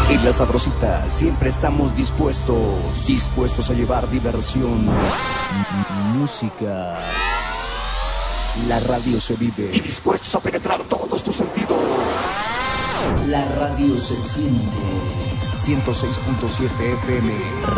En La Sabrosita siempre estamos dispuestos a llevar diversión, música. La radio se vive y dispuestos a penetrar todos tus sentidos. La radio se siente. 106.7 FM.